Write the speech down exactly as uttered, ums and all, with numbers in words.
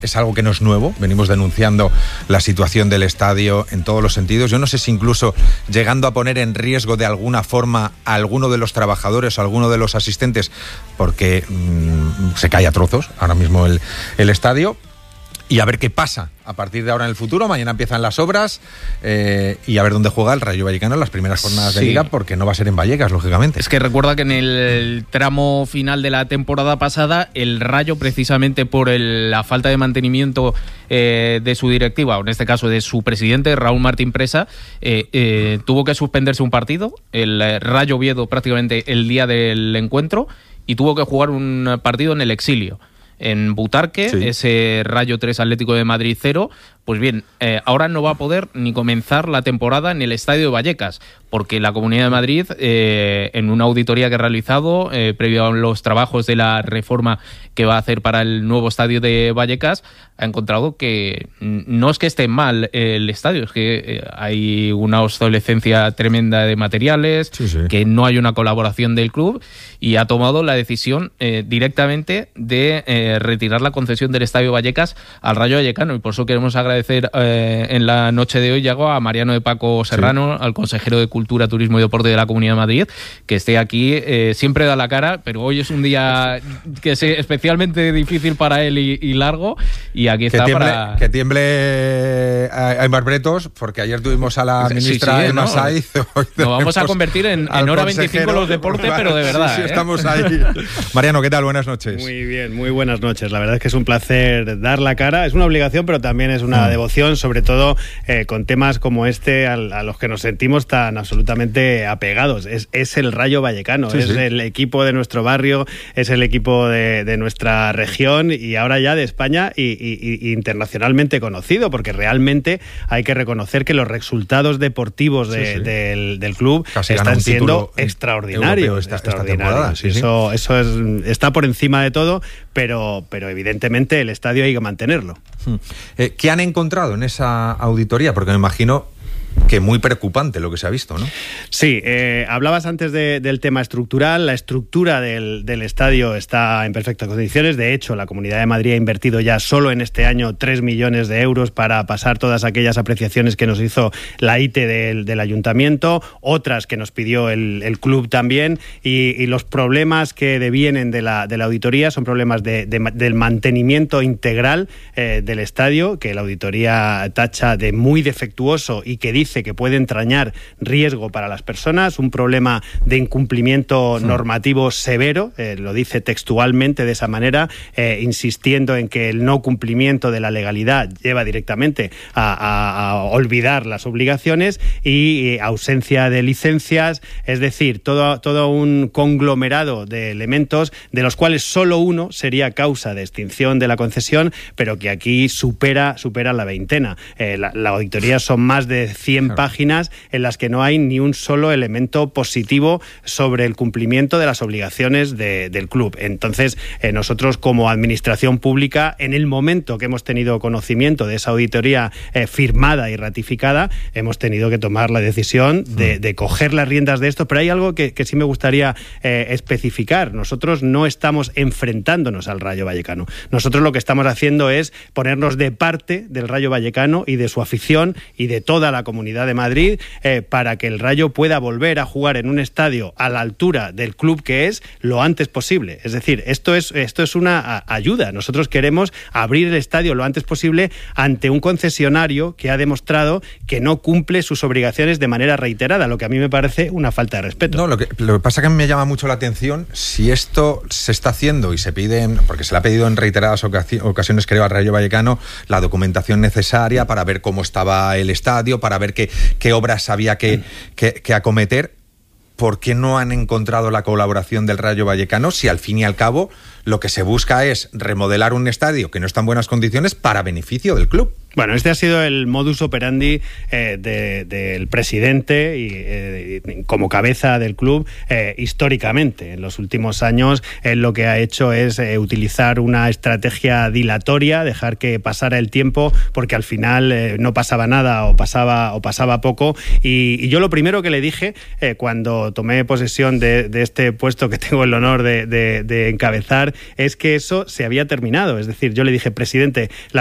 Es algo que no es nuevo, venimos denunciando la situación del estadio en todos los sentidos. Yo no sé si incluso llegando a poner en riesgo de alguna forma a alguno de los trabajadores o a alguno de los asistentes, porque mmm, se cae a trozos ahora mismo el, el estadio. Y a ver qué pasa a partir de ahora en el futuro. Mañana empiezan las obras eh, y a ver dónde juega el Rayo Vallecano en las primeras jornadas sí. de Liga, porque no va a ser en Vallecas, lógicamente. Es que recuerda que en el tramo final de la temporada pasada, el Rayo, precisamente por el, la falta de mantenimiento eh, de su directiva, o en este caso de su presidente, Raúl Martín Presa, eh, eh, tuvo que suspenderse un partido, el Rayo Oviedo prácticamente el día del encuentro, y tuvo que jugar un partido en el exilio. En Butarque, sí. ese Rayo tres Atlético de Madrid cero, pues bien, eh, ahora no va a poder ni comenzar la temporada en el Estadio de Vallecas, porque la Comunidad de Madrid, eh, en una auditoría que ha realizado, eh, previo a los trabajos de la reforma que va a hacer para el nuevo Estadio de Vallecas, ha encontrado que no es que esté mal el estadio, es que eh, hay una obsolescencia tremenda de materiales, sí, sí. que no hay una colaboración del club, y ha tomado la decisión eh, directamente de eh, retirar la concesión del Estadio Vallecas al Rayo Vallecano, y por eso queremos agradecer eh, en la noche de hoy, Yago, a Mariano de Paco Serrano, sí. al consejero de Cultura, Turismo y Deporte de la Comunidad de Madrid, que esté aquí, eh, siempre da la cara, pero hoy es un día que es especialmente difícil para él y, y largo, y aquí está que tiemble, para... Que tiemble a Aimar Bretos, porque ayer tuvimos a la ministra sí, sí, Emma no, Saiz. Nos vamos a convertir en, en hora veinticinco los deportes, pero de verdad. Sí, sí, ¿eh? estamos ahí. Mariano, ¿qué tal? Buenas noches. Muy bien, muy buenas noches. La verdad es que es un placer dar la cara. Es una obligación, pero también es una mm. devoción, sobre todo eh, con temas como este a, a los que nos sentimos tan absolutamente apegados. Es, es el Rayo Vallecano, sí, es sí. el equipo de nuestro barrio, es el equipo de, de nuestra región y ahora ya de España y, y, y internacionalmente conocido, porque realmente hay que reconocer que los resultados deportivos de, sí, sí. Del, del club Casi están siendo extraordinarios. Esta, extraordinarios. Esta sí, eso sí. eso es, está por encima de todo, pero, pero evidentemente el estadio hay que mantenerlo. Eh, ¿Qué han encontrado en esa auditoría? Porque me imagino que muy preocupante lo que se ha visto, ¿no? Sí, eh, hablabas antes de, del tema estructural. La estructura del, del estadio está en perfectas condiciones. De hecho, la Comunidad de Madrid ha invertido ya solo en este año tres millones de euros para pasar todas aquellas apreciaciones que nos hizo la I T E del, del Ayuntamiento, otras que nos pidió el, el club también, y, y los problemas que devienen de la, de la auditoría son problemas de, de, del mantenimiento integral eh, del estadio, que la auditoría tacha de muy defectuoso y que dice que puede entrañar riesgo para las personas, un problema de incumplimiento sí. normativo severo, eh, lo dice textualmente de esa manera, eh, insistiendo en que el no cumplimiento de la legalidad lleva directamente a, a, a olvidar las obligaciones y, y ausencia de licencias, es decir, todo, todo un conglomerado de elementos de los cuales solo uno sería causa de extinción de la concesión, pero que aquí supera, supera la veintena. Eh, la, la auditoría son más de cien claro. páginas en las que no hay ni un solo elemento positivo sobre el cumplimiento de las obligaciones de, del club. Entonces, eh, nosotros como administración pública, en el momento que hemos tenido conocimiento de esa auditoría eh, firmada y ratificada, hemos tenido que tomar la decisión de, de coger las riendas de esto, pero hay algo que, que sí me gustaría eh, especificar. Nosotros no estamos enfrentándonos al Rayo Vallecano. Nosotros lo que estamos haciendo es ponernos de parte del Rayo Vallecano y de su afición y de toda la comunidad de Madrid eh, para que el Rayo pueda volver a jugar en un estadio a la altura del club que es lo antes posible. Es decir, esto es, esto es una a, ayuda. Nosotros queremos abrir el estadio lo antes posible ante un concesionario que ha demostrado que no cumple sus obligaciones de manera reiterada, lo que a mí me parece una falta de respeto. No, lo que, lo que pasa es que me llama mucho la atención si esto se está haciendo y se pide, porque se le ha pedido en reiteradas ocasiones, creo, al Rayo Vallecano la documentación necesaria para ver cómo estaba el estadio, para ver qué, qué obras había que, que, que acometer. ¿Por qué no han encontrado la colaboración del Rayo Vallecano si al fin y al cabo lo que se busca es remodelar un estadio que no está en buenas condiciones para beneficio del club? Bueno, este ha sido el modus operandi eh, de, del presidente y eh, como cabeza del club eh, históricamente. En los últimos años él lo que ha hecho es eh, utilizar una estrategia dilatoria, dejar que pasara el tiempo porque al final eh, no pasaba nada o pasaba o pasaba poco. Y, y yo lo primero que le dije eh, cuando tomé posesión de, de este puesto que tengo el honor de, de, de encabezar es que eso se había terminado. Es decir, yo le dije, presidente, la